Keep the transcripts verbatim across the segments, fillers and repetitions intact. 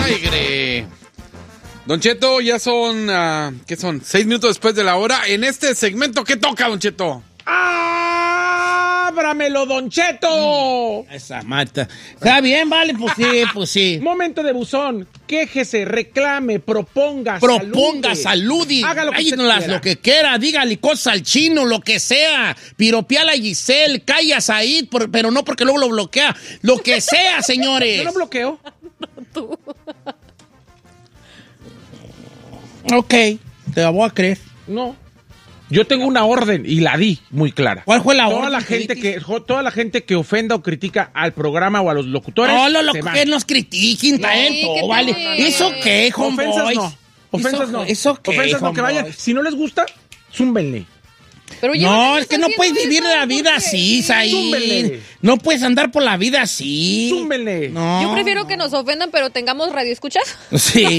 aire. Don Cheto, ya son, uh, ¿qué son? Seis minutos después de la hora. En este segmento, ¿qué toca, Don Cheto? ¡Ábramelo, Don Cheto! Esa mata. Está bien, vale, pues sí, pues sí. Momento de buzón. Quéjese, reclame, proponga, Proponga, salude. Haga lo que usted Hágalas quiera. lo que quiera, dígale cosas al chino, lo que sea. Piropeala a Giselle, callas ahí, por- pero no porque luego lo bloquea. Lo que sea, señores. Yo no bloqueo. Tú. Ok, te la voy a creer. No. Yo tengo una orden y la di muy clara. ¿Cuál fue la toda orden La que gente diste? que, jo- toda la gente que ofenda o critica al programa o a los locutores. No, lo, lo se van. que nos critiquen, tanto, ¿qué vale. tiene? ¿Eso qué, homeboys? Ofensas no. Ofensas Eso- no. ¿Eso qué, Ofensas no, que vayan. homeboys? Si no les gusta, zúmbenle. Pero llevan No, años es que no haciendo puedes vivir eso, la vida ¿por así, qué? Saín. Zúmbele. No puedes andar por la vida así. Zúmbele. No. Yo prefiero que nos ofendan, pero tengamos radio escuchas. Sí,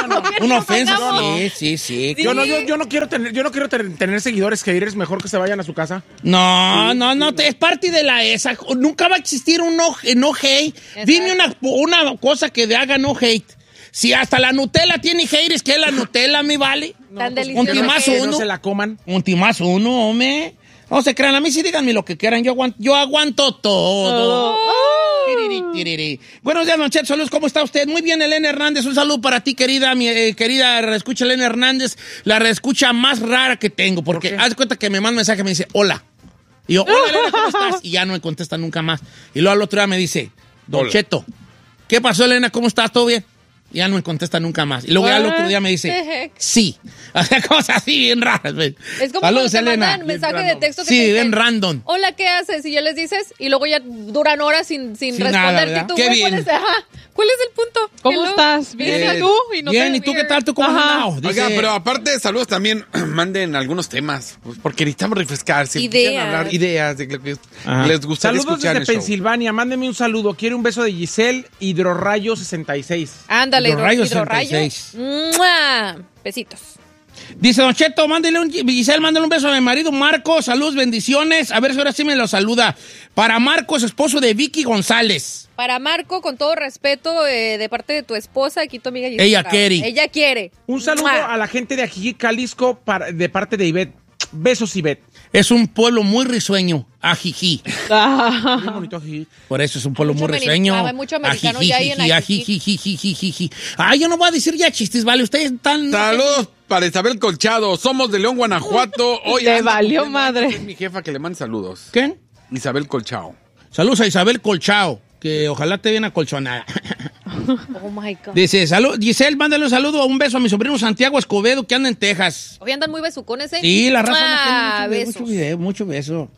una ofensa, ofendamos. sí, sí, sí. Yo no, yo, yo no quiero tener, yo no quiero tener, tener seguidores que es mejor que se vayan a su casa. No, no, no, te- es parte de la esa. Nunca va a existir un no, no hate. Dime una, una cosa que haga no hate. Si hasta la Nutella tiene haters, ¿qué es la Nutella, mi vale? Tan pues, delicioso. un más Que uno. no se la coman. Un más uno, hombre. No se crean, a mí sí díganme lo que quieran. Yo aguanto, yo aguanto todo. Tiriri, tiriri. Buenos días, Don Cheto. Saludos, ¿cómo está usted? Muy bien, Elena Hernández. Un saludo para ti, querida, mi eh, querida reescucha Elena Hernández. La reescucha más rara que tengo. Porque ¿Por qué? haz de cuenta que me manda un mensaje y me dice, hola. Y yo, hola, Elena, ¿cómo estás? Y ya no me contesta nunca más. Y luego al otro día me dice, Don Hola. Cheto, ¿qué pasó, Elena? ¿Cómo estás? ¿Todo bien? Y ya no me contesta nunca más. Y luego ya al otro día me the dice, heck? sí. O sea, cosas así bien raras. ¿ves? Es como Saludos, cuando te Elena. mandan mensaje de texto que Sí, te dicen, bien random. hola, ¿qué haces? Y ya les dices, y luego ya duran horas sin, sin Sin nada, responderte. ¿verdad? Y tú, Qué güey, bien. ¿cuál es, ajá, ¿cuál es el punto? ¿Cómo Hello. estás? Bien, Bien. ¿y tú? Y no Bien, te- ¿y tú qué tal? ¿Tú cómo has Ajá. andado? Dice- Oiga, pero aparte de saludos también manden algunos temas, pues, porque necesitamos refrescar. Si Ideas. quieren hablar ideas de lo que Ajá. les gustaría Saludos escuchar en desde el show. Pensilvania. Mándeme un saludo. Quiere un beso de Giselle, Hidrorrayo sesenta y seis. Ándale, Hidrorrayo hidrorrayo. sesenta y seis. ¡Mua! Besitos. Dice Don Cheto, mándele un, Giselle, mándale un beso a mi marido Marcos, saludos, bendiciones. A ver si ahora sí me lo saluda. Para Marcos, esposo de Vicky González. Para Marco, con todo respeto, eh, de parte de tu esposa, aquí tu amiga Gisela Ella Bravo. quiere. Ella quiere. Un saludo ¡Mua! a la gente de Ajijic, Jalisco, para- de parte de Ivette. Besos, Ivette. Es un pueblo muy risueño, Ajijí. Ah. Bien bonito Ajijic. Por eso es un pueblo Mucho muy ameri- risueño. hay mucho americano ya ahí en Ajijic. Ajijijijijijiji. Ay, yo no voy a decir ya chistes, ¿vale? Ustedes están... Saludos para Isabel Colchado. Somos de León, Guanajuato. Hoy Le anda valió cumpliendo madre. años. Es mi jefa que le manda saludos. ¿Qué? Isabel Colchado. Saludos a Isabel Colchao, que ojalá te bien acolchonada. Oh my God. Dice, salud, Giselle, mándale un saludo, un beso a mi sobrino Santiago Escobedo, que anda en Texas. Hoy andan muy besucones, ¿eh? Sí, la raza Ah, no tiene mucho, besos. mucho video, mucho beso.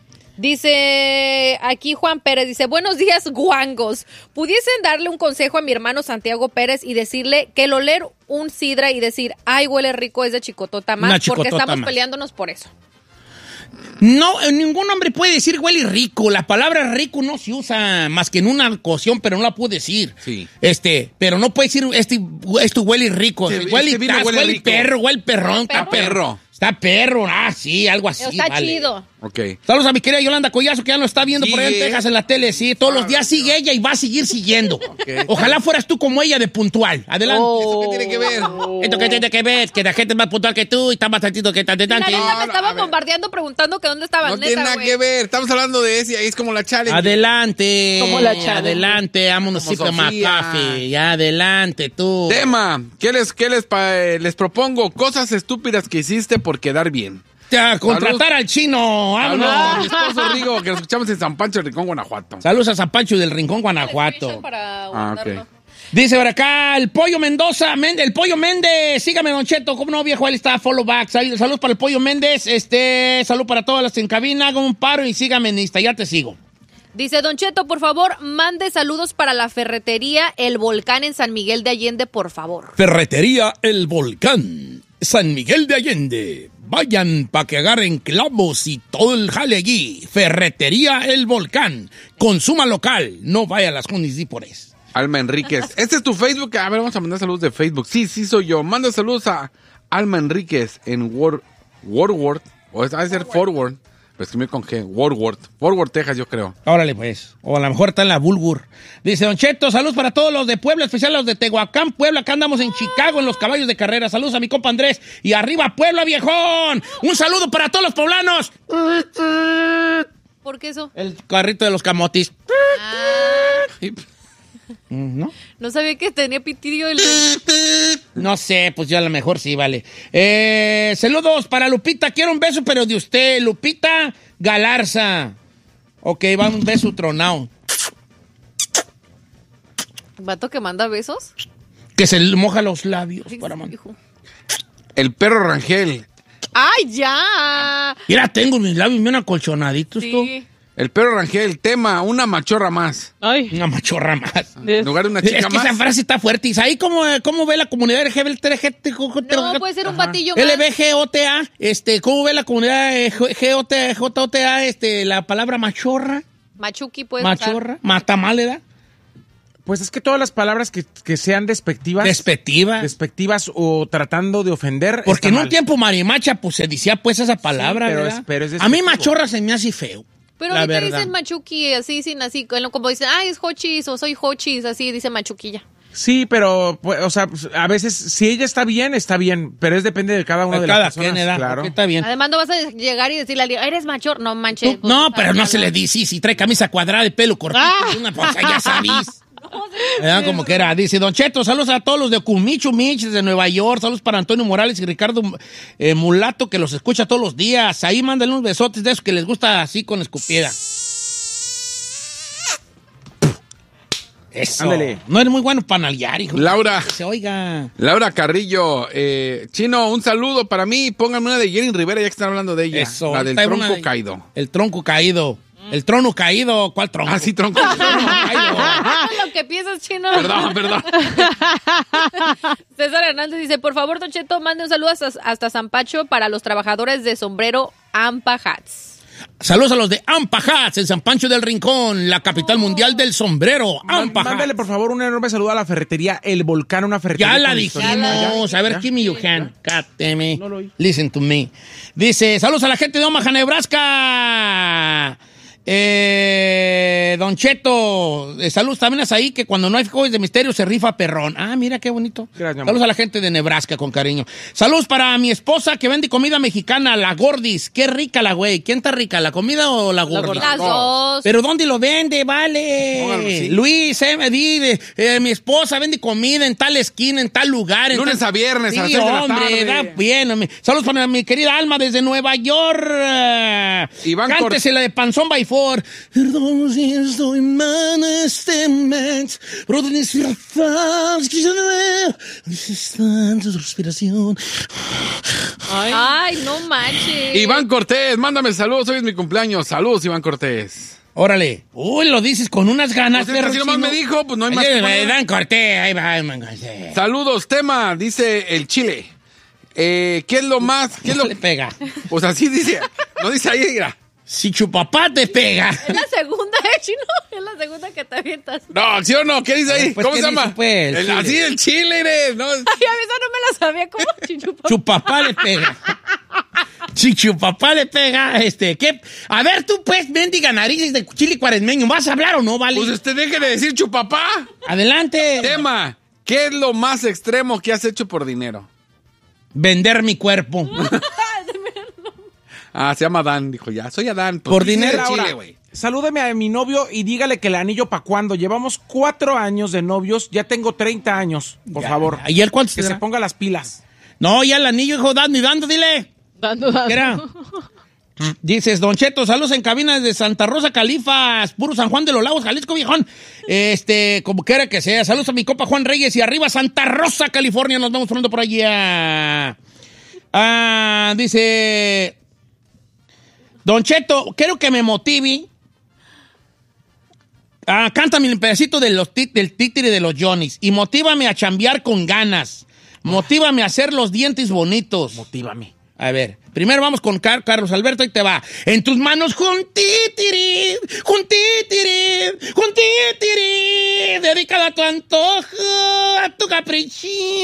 Dice aquí Juan Pérez, dice, buenos días, guangos. ¿Pudiesen darle un consejo a mi hermano Santiago Pérez y decirle que el oler un sidra y decir, ay, huele rico, es de chicotota más? Una Porque chicotota estamos más. peleándonos por eso. No, eh, ningún hombre puede decir huele rico. La palabra rico no se usa más que en una ocasión, pero no la puedo decir. Sí. Este, pero no puede decir, este, esto huele rico. Este- huele, este vino tas, huele huele rico. perro, huele perrón, Está está perro. perro. Está perro, ah, sí, algo así. Está vale. chido. Ok. Saludos a mi querida Yolanda Collazo, que ya nos está viendo por allá en Sigue. Texas en la tele, sí. Todos los días sigue ella y va a seguir siguiendo. Ojalá fueras tú como ella de puntual. Adelante. ¿Eso qué tiene que ver? Esto que tiene que ver, que la gente es más puntual que tú y está más tantito que tan Y la tanto. neta me no, estaba a ver. bombardeando preguntando que dónde estaba, No neta, tiene nada güey. que ver. Estamos hablando de ese y ahí es como la challenge. Adelante. Como la chava. Adelante, vámonos Como a más Sofía. café. Ya, adelante, tú. Tema. ¿Qué les, qué les, pa- eh, les propongo? Cosas estúpidas que hiciste por quedar bien. Ya, contratar Salud. al chino. Saludos a Vámonos. mi esposo Rigo, que lo escuchamos en San Pancho, Rincón, Guanajuato. Saludos a San Pancho del Rincón, Guanajuato. Para Ah, guardarlo. ok. Dice por acá, el Pollo Mendoza, Méndez, el Pollo Méndez, sígame, Don Cheto, ¿cómo no, viejo? Ahí está, follow back. Sal- Saludos para el Pollo Méndez, este, salud para todas las en cabina, haga un paro y sígame en Insta, ya te sigo. Dice Don Cheto, por favor, mande saludos para la ferretería El Volcán en San Miguel de Allende, por favor. Ferretería El Volcán, San Miguel de Allende. Vayan para que agarren clavos y todo el jale allí. Ferretería El Volcán, consuma local, no vaya a las Junisípores. Alma Enríquez. Este es tu Facebook. A ver, vamos a mandar saludos de Facebook. Sí, sí, soy yo. Manda saludos a Alma Enríquez en Word, Wordword, o es, ha de ser Forward. Escribió con G. Worth. Fort Worth, Texas, yo creo. Órale, pues. O a lo mejor está en la Bulgur. Dice, Don Cheto, saludos para todos los de Puebla, especial los de Tehuacán, Puebla. Acá andamos en Chicago, en los caballos de carrera. Saludos a mi compa Andrés. Y arriba, Puebla, viejón. Un saludo para todos los poblanos. ¿Por qué eso? El carrito de los camotis. Ah, ¿No? no sabía que tenía pitidio el... No sé, pues yo a lo mejor sí, vale. Eh, saludos para Lupita. Quiero un beso, pero de usted. Lupita Galarza. Ok, va un beso tronado. ¿Vato que manda besos? Que se le moja los labios Ay, para man- hijo. El perro Rangel. ¡Ay, ya! Mira, tengo mis labios bien acolchonaditos, tú. Sí. El perro Rangel, tema, una machorra más. Ay. Una machorra más. En lugar de una chica Es que más. esa frase está fuerte. ¿Y ahí cómo, cómo ve la comunidad L G B T? No, puede ser un batillo más. L B G O T A, este, ¿cómo ve la comunidad eh, G O T A, J O T A, este, la palabra machorra? Machuki puede usar. Machorra, matamáleda, Pues es que todas las palabras que, que sean despectivas, despectiva. despectivas o tratando de ofender. Porque está en un mal. tiempo marimacha, pues se decía pues esa palabra, pero ¿verdad? es- pero es A mí despectivo. machorra se me hace feo. Pero la ahorita verdad. dicen machuki así, sin así, como dicen, ay, es hochis o soy hochis, así dice machuquilla. Sí, pero, pues, o sea, pues, a veces, si ella está bien, está bien, pero es depende de cada una de, Cada las personas. quien, ¿verdad? Claro. Ok, está bien. Además, no vas a llegar y decirle a alguien, eres machor. No manches. Tú- pues, no, o sea, pero no ya se le dice, sí, si trae camisa cuadrada de pelo cortito, Ah. una cosa, ya sabís. ¿Verdad? Como que era. Dice, Don Cheto, saludos a todos los de Ocumichu Mich, desde Nueva York. Saludos para Antonio Morales y Ricardo eh, Mulato, que los escucha todos los días. Ahí mándale unos besotes de esos que les gusta así con escupida. Eso. Ándale. No eres muy bueno para nalguear, hijo. Laura. Que se oiga. Laura Carrillo, eh, Chino, un saludo para mí. Pónganme una de Jenny Rivera, ya que están hablando de ella. Eso. La del Ahorita hay una tronco de- caído. El tronco caído. El trono caído. ¿Cuál tronco? Ah, sí, tronco. El trono caído. Lo que piensas, chino. Perdón, perdón. César Hernández dice, por favor, Don Cheto, mande un saludo hasta, hasta San Pacho para los trabajadores de sombrero Ampa Hats. Saludos a los de Ampa Hats en San Pancho del Rincón, la capital mundial del sombrero. Man- Ampa Mándale, Hats. por favor, un enorme saludo a la ferretería El Volcán, una ferretería. Ya la con historia. dijimos. A ver, ¿Ya? Kimmy Yuhan. God damn it. No lo oí. Listen to me. Dice, saludos a la gente de Omaha, Nebraska. Eh, Don Cheto, eh, saludos también a ahí que cuando no hay juegos de misterio se rifa perrón. Ah, mira qué bonito. Gracias, mi amor. Saludos a la gente de Nebraska con cariño. Saludos para mi esposa que vende comida mexicana, la Gordis. Qué rica la güey. ¿Quién está rica, la comida o la Gordis? Las dos. Pero ¿dónde lo vende? Vale. Póngalo, sí. Luis, eh, me di, eh, mi esposa vende comida en tal esquina, en tal lugar. En Lunes tal- a viernes, sí, a las seis de la hombre, tarde. da bien. hombre. Saludos para mi querida Alma desde Nueva York. Iván Cor- Cántese la de Panzón by Four. Perdón si estoy mal este mes, pero de mis firfas, que yo no veo, está tu respiración. Ay, no manches. Iván Cortés, mándame saludos, hoy es mi cumpleaños. Saludos, Iván Cortés. Órale. Uy, lo dices con unas ganas, Pues es que así perro nomás chino. me dijo, pues no hay más Ay, que poner. Dan Cortés, ahí va, Iván Cortés. Saludos, tema, dice el Chile. Eh, ¿Qué es lo más? ¿Qué es No lo le pega. Pues así dice. No dice ahí, mira. Si chupapá te pega. Es la segunda, ¿eh, chino? Es la segunda que te avientas. No, ¿sí o no? ¿Qué dice ahí? Pues, ¿Cómo ¿qué se llama? dice, pues, el El- Chile? así el Chile, eres, ¿no? Ay, a mí esa no me la sabía. ¿Cómo? Chichupa. Chupapá le pega. Si chupapá le pega, este, ¿qué? A ver, tú pues, mendiga narices de chile cuaresmeño, ¿vas a hablar o no, vale? Pues usted deje de decir chupapá. Adelante. Tema, ¿qué es lo más extremo que has hecho por dinero? Vender mi cuerpo. Ah, se llama Adán, dijo ya. Soy Adán. Pues, Por dice dinero. de Chile, Laura, güey. salúdeme a mi novio y dígale que el anillo pa' cuando. Llevamos cuatro años de novios, ya tengo treinta años, por Ya. favor. ¿Y él cuántos Que se tendrá? ponga las pilas. No, ya el anillo, hijo, dando y dando, dile. Dando, dando. ¿Qué era? Dices, Don Cheto, saludos en cabinas de Santa Rosa, Califas, puro San Juan de los Lagos, Jalisco, viejón. Este, como quiera que sea. Saludos a mi copa Juan Reyes y arriba Santa Rosa, California. Nos vemos pronto por allá. Ah, dice, Don Cheto, quiero que me motive. Ah, cántame el pedacito de los tit- del títere de los Johnnies y motívame a chambear con ganas. Motívame a hacer los dientes bonitos. Motívame. A ver, primero vamos con Car- Carlos Alberto y te va. En tus manos, juntitiri, juntitiri, juntitiri, dedicado a tu antojo, a tu capricho.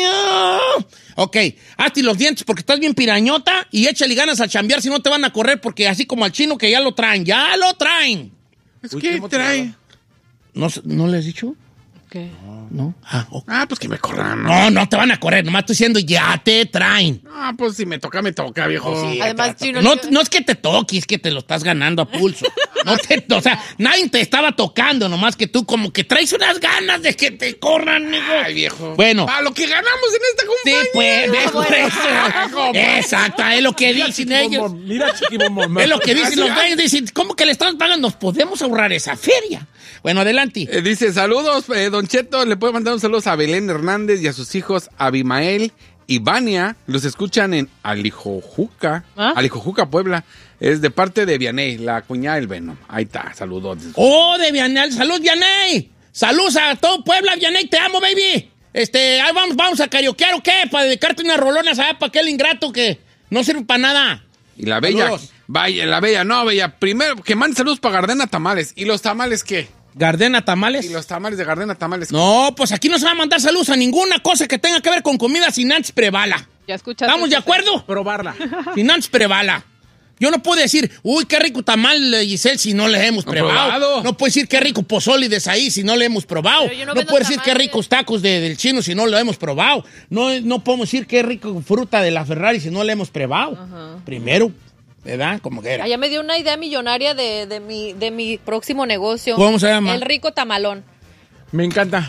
Ok, hazte los dientes porque estás bien pirañota y échale ganas a chambear si no te van a correr porque así como al chino que ya lo traen, ya lo traen. Es que trae. ¿No, ¿No le has dicho? ¿Qué? ¿No? Ah, okay. Ah, pues que me corran. ¿no? No, no te van a correr, nomás estoy diciendo ya te traen. Ah, pues si me toca, me toca, viejo. Oh, sí, Además, te- Chino, no, yo- no es que te toques, es que te lo estás ganando a pulso. No te, o sea, nadie te estaba tocando, nomás que tú como que traes unas ganas de que te corran, amigo. Ay, viejo. Bueno. A lo que ganamos en esta Sí, compañía. pues, ves por bueno. eso. Exacto, es lo que dicen ellos. Chiquibombón, mira, chiquibombón. Es lo que dicen Así, los ah. dueños. Dicen, ¿cómo que le estamos pagando? Nos podemos ahorrar esa feria. Bueno, adelante. Eh, dice, saludos, eh, Don Cheto. Le puedo mandar un saludo a Belén Hernández y a sus hijos Abimael y Vania. Los escuchan en Alijojuca, ¿Ah? Alijojuca, Puebla. Es de parte de Vianey, la cuñada del Venom. Ahí está, saludos. Oh, de Vianey. Salud, Vianey. Saludos a todo Puebla, Vianey. Te amo, baby. Este, ahí vamos, vamos a karaokear o qué, para dedicarte unas rolonas allá para aquel ingrato que no sirve para nada. Y la bella, Saludos. vaya, la bella, no, bella. Primero, que mande saludos para Gardena Tamales. ¿Y los tamales qué? Gardena Tamales. ¿Y los tamales de Gardena Tamales qué? No, pues aquí no se va a mandar saludos a ninguna cosa que tenga que ver con comida sin antes prevala. Ya escuchaste. ¿Estamos de acuerdo? Probarla. Sin antes prevala. Yo no puedo decir, uy, qué rico tamal, eh, Giselle, si no le hemos No, probado. probado. No puedo decir qué rico pozole de ahí si no le hemos probado. Pero yo no No, vendo puedo decir qué tamales. ricos tacos de- del chino si no lo hemos probado. No, no podemos decir qué rico fruta de la Ferrari si no le hemos probado. Primero, ¿verdad? Como que era. Allá me dio una idea millonaria de, de, mi, de mi próximo negocio. ¿Cómo se llama? El rico tamalón. Me encanta.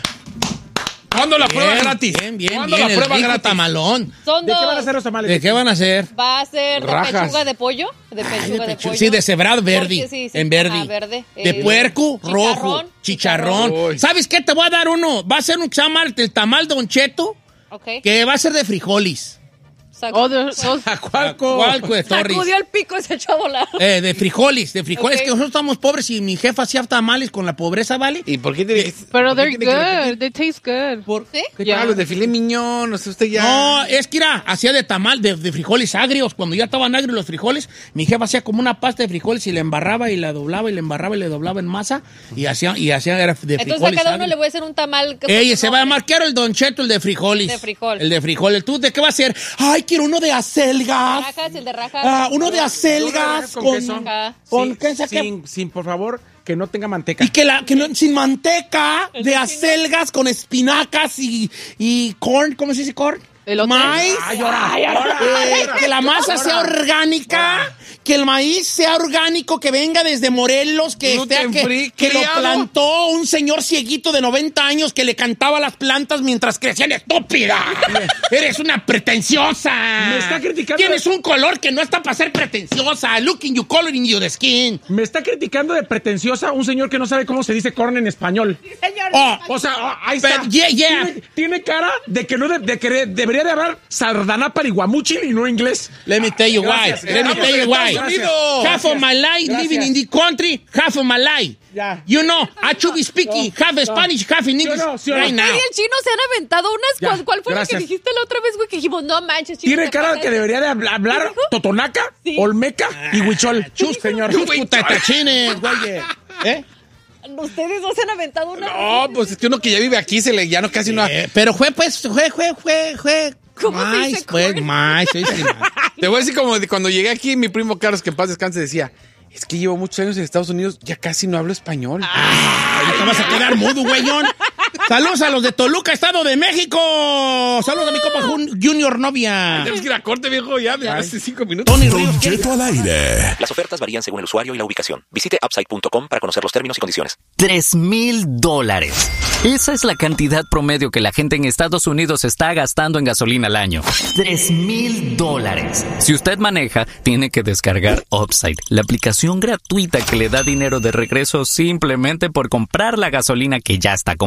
¿Cuándo la prueba Bien, gratis? Bien, bien, ¿Cuándo bien. la el prueba rico gratis? tamalón. Son ¿De qué dos. van a hacer los tamales? ¿De qué van a hacer? Va a ser de Rajas. pechuga de pollo. De pechuga de, Pechu- pollo. Sí, de cebrado verde. Porque sí, sí, en verde. ajá, verde. De Eh, puerco, rojo. chicharrón, Chicharrón. Uy. ¿Sabes qué? Te voy a dar uno. Va a ser un que se llama el tamal Don Cheto, Ok. que va a ser de frijoles. Sac- Oh, de- oh, Acualco. Acualco de Torres. Sacudió el pico y se echó a volar. Eh, de frijoles, de frijoles. Ok. Que nosotros estamos pobres y mi jefa hacía tamales con la pobreza, ¿vale? ¿Y por qué te dije? Pero por qué they're tiene que repetir? good. They taste good. Por- ¿Sí? ¿Qué Ya. tal? Los de filé miñón, no sé, usted ya... No, es que era, hacía de tamal, de, de frijoles agrios. Cuando ya estaban agrios los frijoles, mi jefa hacía como una pasta de frijoles y la embarraba y la doblaba y la embarraba y le doblaba en masa y hacía, y hacía era de Entonces a frijoles cada uno agrios. le voy a hacer un tamal. que- Ey, se va a llamar, quiero el Don Cheto, el de frijoles. De frijol. El de frijoles. ¿Tú de qué va a ser? Ay, quiero uno de acelgas. Rajas, el de rajas. Ah, uno de acelgas Con con, queso. Ajá. con Sí, queso que- sin, sin, por favor, que no tenga manteca. y que la que no, sin manteca, de acelgas con espinacas y, y corn, ¿cómo se dice corn? Elote. Maíz. Ay, ahora, Ay, ahora, eh, ahora, que la masa ahora. sea orgánica, que el maíz sea orgánico, que venga desde Morelos, que, Gluten esté- que, free, que lo criado. plantó un señor cieguito de noventa años que le cantaba a las plantas mientras crecían. ¡Estúpida! Eres una pretenciosa. Me está criticando. Tienes un color que no está para ser pretenciosa. Looking you coloring your skin. Me está criticando de pretenciosa un señor que no sabe cómo se dice corn en español. Señor. Oh, O sea, ah, ahí Pero, está. yeah, yeah. Tiene, tiene cara de que no de, de que de- debería de hablar sardanápara y guamuchil y no inglés. Let me tell you why. Gracias. Let me Estamos tell you en why. Estados Unidos. Half of my life Gracias. living in the country, half of my life. Ya. You know, I should be speaking No, half no. Spanish, half in ¿Sí o English no? ¿Sí o no? right now. Y el chino se han aventado unas. Ya, ¿Cuál, cuál fue gracias. lo que dijiste la otra vez, güey? Que dijimos, no manches, chino. Tiene te cara de pasas. que debería de hablar, hablar ¿Qué dijo? totonaca, Sí. olmeca y huichol. Chus, señor. Chuscuta tachines, güey. ¿Eh? Ustedes dos se han aventado una. No, pues es que uno que ya vive aquí se le ya no casi no... Eh, pero fue, pues, fue, fue, fue, fue. ¿Cómo se más, dice pues, corn? más, sí, sí, más. Te voy a decir como de cuando llegué aquí, mi primo Carlos, que en paz descanse, decía, es que llevo muchos años en Estados Unidos, ya casi no hablo español. Ahorita vas a quedar mudo, güeyón. Saludos a los de Toluca, Estado de México. Saludos a mi copa Jun- Junior Novia. Tenemos que ir a corte, viejo, ya, de hace cinco minutos. Tony Ríos. Don ¿qué? Cheto al aire. Las ofertas varían según el usuario y la ubicación. Visite upside punto com para conocer los términos y condiciones. Tres mil dólares. Esa es la cantidad promedio que la gente en Estados Unidos está gastando en gasolina al año. Tres mil dólares. Si usted maneja, tiene que descargar Upside, la aplicación gratuita que le da dinero de regreso simplemente por comprar la gasolina que ya está comprando.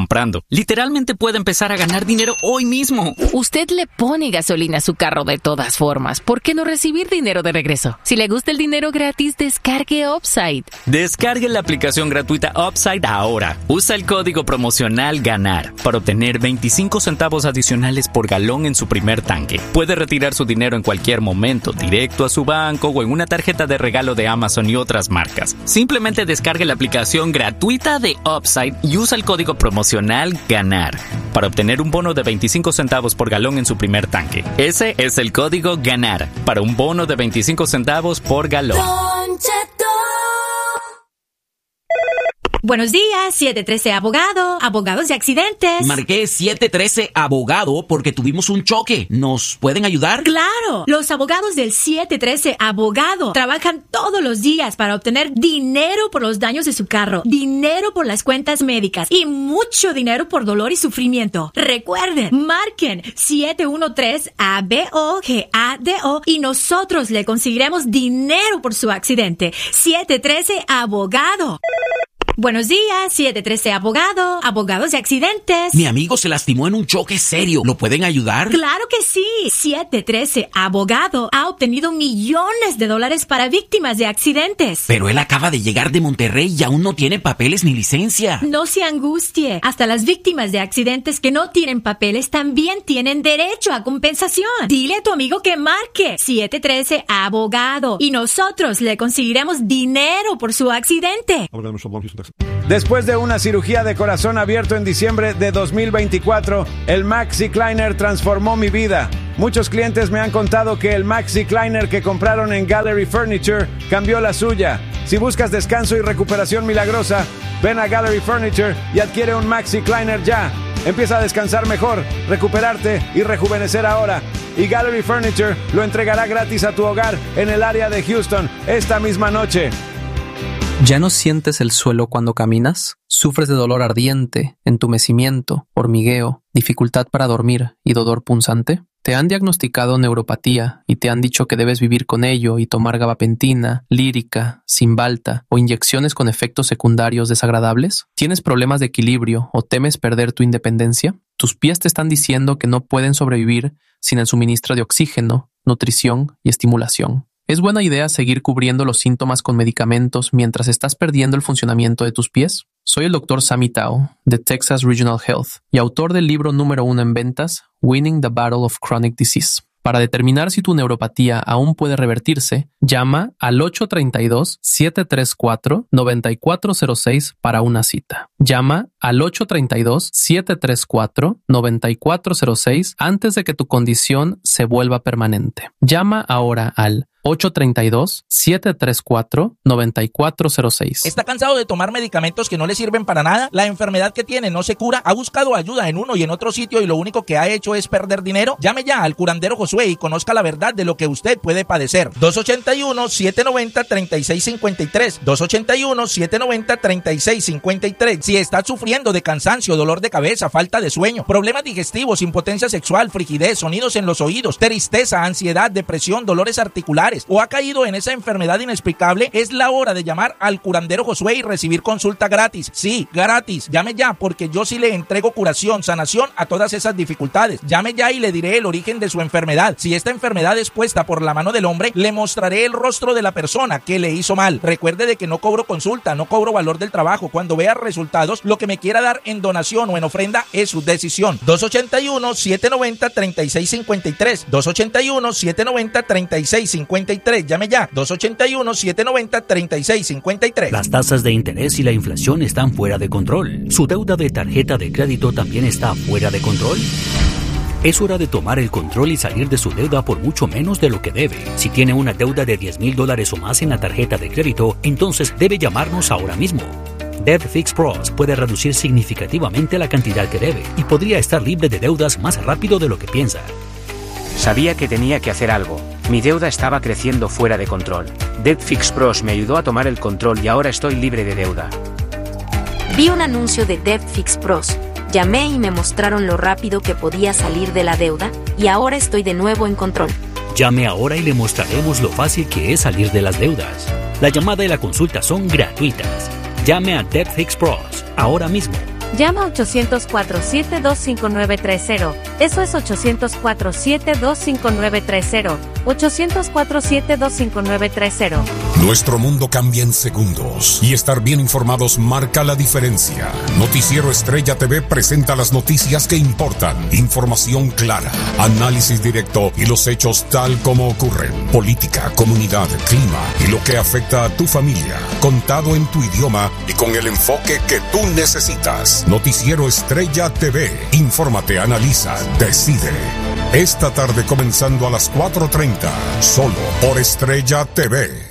Literalmente puede empezar a ganar dinero hoy mismo. Usted le pone gasolina a su carro de todas formas. ¿Por qué no recibir dinero de regreso? Si le gusta el dinero gratis, descargue Upside. Descargue la aplicación gratuita Upside ahora. Usa el código promocional GANAR para obtener veinticinco centavos adicionales por galón en su primer tanque. Puede retirar su dinero en cualquier momento, directo a su banco o en una tarjeta de regalo de Amazon y otras marcas. Simplemente descargue la aplicación gratuita de Upside y usa el código promocional GANAR para obtener un bono de veinticinco centavos por galón en su primer tanque. Ese es el código GANAR para un bono de veinticinco centavos por galón. Don Cheto. Buenos días, siete trece Abogado, abogados de accidentes. Marqué siete trece Abogado porque tuvimos un choque. ¿Nos pueden ayudar? ¡Claro! Los abogados del siete trece Abogado trabajan todos los días para obtener dinero por los daños de su carro, dinero por las cuentas médicas y mucho dinero por dolor y sufrimiento. Recuerden, marquen siete uno tres A B O G A D O y nosotros le conseguiremos dinero por su accidente. siete trece Abogado. Buenos días, siete trece Abogado, abogados de accidentes. Mi amigo se lastimó en un choque serio. ¿Lo pueden ayudar? ¡Claro que sí! siete trece Abogado ha obtenido millones de dólares para víctimas de accidentes. Pero él acaba de llegar de Monterrey y aún no tiene papeles ni licencia. No se angustie. Hasta las víctimas de accidentes que no tienen papeles también tienen derecho a compensación. Dile a tu amigo que marque siete trece Abogado y nosotros le conseguiremos dinero por su accidente. Después de una cirugía de corazón abierto en diciembre de dos mil veinticuatro, el MaxiCliner transformó mi vida. Muchos clientes me han contado que el MaxiCliner que compraron en Gallery Furniture cambió la suya. Si buscas descanso y recuperación milagrosa, ven a Gallery Furniture y adquiere un MaxiCliner ya. Empieza a descansar mejor, recuperarte y rejuvenecer ahora. Y Gallery Furniture lo entregará gratis a tu hogar en el área de Houston esta misma noche. ¿Ya no sientes el suelo cuando caminas? ¿Sufres de dolor ardiente, entumecimiento, hormigueo, dificultad para dormir y dolor punzante? ¿Te han diagnosticado neuropatía y te han dicho que debes vivir con ello y tomar gabapentina, lírica, Cymbalta o inyecciones con efectos secundarios desagradables? ¿Tienes problemas de equilibrio o temes perder tu independencia? ¿Tus pies te están diciendo que no pueden sobrevivir sin el suministro de oxígeno, nutrición y estimulación? ¿Es buena idea seguir cubriendo los síntomas con medicamentos mientras estás perdiendo el funcionamiento de tus pies? Soy el doctor Sammy Tao, de Texas Regional Health, y autor del libro número uno en ventas, Winning the Battle of Chronic Disease. Para determinar si tu neuropatía aún puede revertirse, llama al ocho tres dos, siete tres cuatro, nueve cuatro cero seis para una cita. Llama al ocho tres dos, siete tres cuatro, nueve cuatro cero seis antes de que tu condición se vuelva permanente. Llama ahora al ocho tres dos, siete tres cuatro, nueve cuatro cero seis. ¿Está cansado de tomar medicamentos que no le sirven para nada? ¿La enfermedad que tiene no se cura? ¿Ha buscado ayuda en uno y en otro sitio y lo único que ha hecho es perder dinero? Llame ya al curandero Josué y conozca la verdad de lo que usted puede padecer. dos ocho uno, siete nueve cero, tres seis cinco tres. dos ocho uno, siete nueve cero, tres seis cinco tres. Si está sufriendo de cansancio, dolor de cabeza, falta de sueño, problemas digestivos, impotencia sexual, frigidez, sonidos en los oídos, tristeza, ansiedad, depresión, dolores articulares, o ha caído en esa enfermedad inexplicable, es la hora de llamar al curandero Josué y recibir consulta gratis. Sí, gratis. Llame ya, porque yo sí le entrego curación, sanación a todas esas dificultades. Llame ya y le diré el origen de su enfermedad. Si esta enfermedad es puesta por la mano del hombre, le mostraré el rostro de la persona que le hizo mal. Recuerde de que no cobro consulta, no cobro valor del trabajo. Cuando vea resultados, lo que me quiera dar en donación o en ofrenda es su decisión. dos ocho uno, siete nueve cero, tres seis cinco tres. dos ocho uno, siete nueve cero, tres seis cinco tres. Llame ya. dos ocho uno, siete nueve cero, tres seis cinco tres. Las tasas de interés y la inflación están fuera de control. ¿Su deuda de tarjeta de crédito también está fuera de control? Es hora de tomar el control y salir de su deuda por mucho menos de lo que debe. Si tiene una deuda de diez mil dólares o más en la tarjeta de crédito, entonces debe llamarnos ahora mismo. Debt Fix Pros puede reducir significativamente la cantidad que debe y podría estar libre de deudas más rápido de lo que piensa. Sabía que tenía que hacer algo. Mi deuda estaba creciendo fuera de control. Debt Fix Pros me ayudó a tomar el control y ahora estoy libre de deuda. Vi un anuncio de Debt Fix Pros. Llamé y me mostraron lo rápido que podía salir de la deuda y ahora estoy de nuevo en control. Llame ahora y le mostraremos lo fácil que es salir de las deudas. La llamada y la consulta son gratuitas. Llame a Debt Fix Pros ahora mismo. Llama ocho cero cuatro, siete dos cinco nueve tres cero. Eso es ocho cero cuatro, siete dos cinco nueve tres cero. ocho cero cuatro, siete dos cinco nueve tres cero. Nuestro mundo cambia en segundos y estar bien informados marca la diferencia. Noticiero Estrella T V presenta las noticias que importan, información clara, análisis directo y los hechos tal como ocurren. Política, comunidad, clima y lo que afecta a tu familia, contado en tu idioma y con el enfoque que tú necesitas. Noticiero Estrella T V. Infórmate, analiza, decide. Esta tarde comenzando a las cuatro treinta, solo por Estrella T V.